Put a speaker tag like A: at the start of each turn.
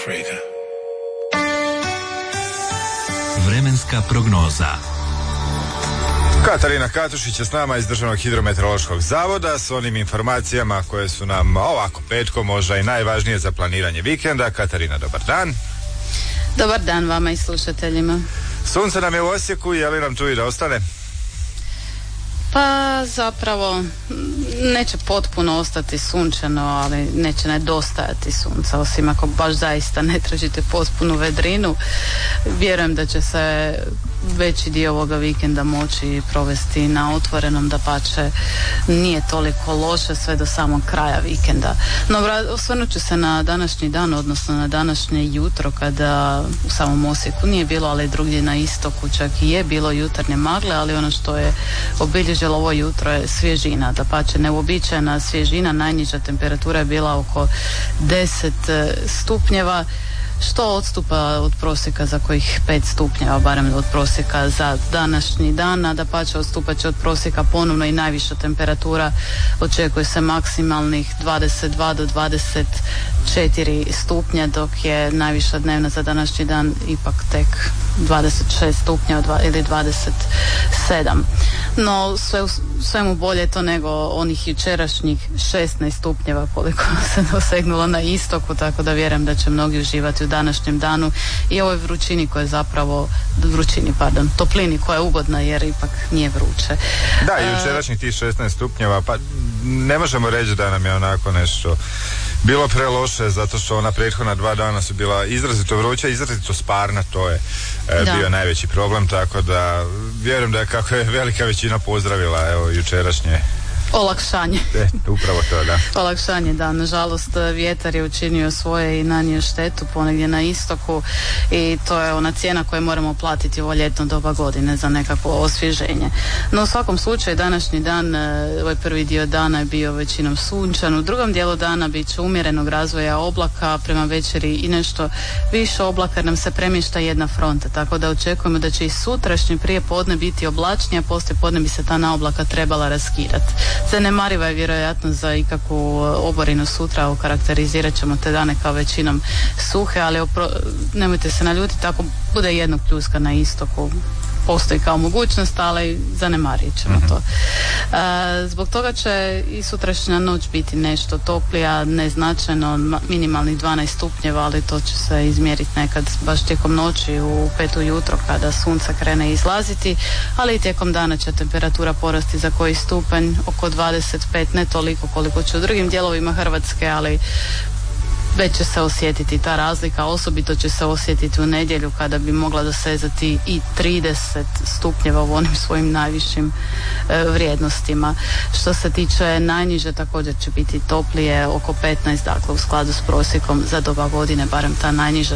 A: Africa.
B: Vremenska prognoza.
C: Katarina Katušić je s nama iz Državnog hidrometeorološkog zavoda s onim informacijama koje su nam ovako petkom možda i najvažnije za planiranje vikenda. Katarina, dobar dan.
D: Dobar dan vama i slušateljima.
C: Sunce nam je u Osijeku, je li nam tu i da ostane?
D: Pa zapravo neće potpuno ostati sunčano, ali neće nedostajati sunca, osim ako baš zaista ne tražite potpunu vedrinu. Vjerujem da će se veći dio ovoga vikenda moći provesti na otvorenom, dapače nije toliko loše sve do samog kraja vikenda. No, osvrnut ću se na današnji dan, odnosno na današnje jutro, kada u samom Osijeku nije bilo, ali drugdje na istoku čak i je bilo jutarnje magle, ali ono što je obilježilo ovo jutro je svježina, dapače neuobičajena svježina. Najniža temperatura je bila oko 10 stupnjeva, što odstupa od prosjeka za kojih 5 stupnjeva, barem od prosjeka za današnji dan, a dapače odstupat će od prosjeka ponovno i najviša temperatura. Očekuje se maksimalnih 22 do 24 stupnja, dok je najviša dnevna za današnji dan ipak tek 26 stupnja ili 27. No svemu bolje je to nego onih jučerašnjih 16 stupnjeva koliko se dosegnulo na istoku, tako da vjerujem da će mnogi uživati u današnjem danu i ovoj toplini koja je ugodna jer ipak nije vruće.
C: Da, i jučerašnjih tih 16 stupnjeva, pa ne možemo reći da nam je onako nešto bilo preloše, zato što ona prethodna 2 dana su bila izrazito vruća, izrazito sparna, to je bio najveći problem, tako da vjerujem da je, kako je velika većina pozdravila jučerašnje
D: olakšanje.
C: Upravo to, da.
D: Olakšanje, da. Nažalost, vjetar je učinio svoje i nanio štetu ponegdje na istoku i to je ona cijena koju moramo platiti u ovo ljetno doba godine za nekakvo osvježenje. No, u svakom slučaju, današnji dan, ovaj prvi dio dana je bio većinom sunčan. U drugom dijelu dana bit će umjerenog razvoja oblaka, prema večeri i nešto više oblaka jer nam se premješta jedna fronta, tako da očekujemo da će i sutrašnji prije podne biti oblačnije, a poslije podne bi se ta naoblaka trebala raskidati. Zanemariva je vjerojatno za ikakvu oborinu sutra, okarakterizirat ćemo te dane kao većinom suhe, ali nemojte se naljutiti ako bude jednog pljuska na istoku, postoji kao mogućnost, ali zanemarit ćemo to. Zbog toga će i sutrašnja noć biti nešto toplija, neznačajno, minimalnih 12 stupnjeva, ali to će se izmjeriti nekad baš tijekom noći u 5 ujutro kada sunce krene izlaziti, ali i tijekom dana će temperatura porasti za koji stupanj, oko 25, ne toliko koliko će u drugim dijelovima Hrvatske, ali već će se osjetiti ta razlika, osobito će se osjetiti u nedjelju kada bi mogla dosezati i 30 stupnjeva u onim svojim najvišim vrijednostima. Što se tiče najniže, također će biti toplije, oko 15, dakle u skladu s prosjekom za doba godine, barem ta najniža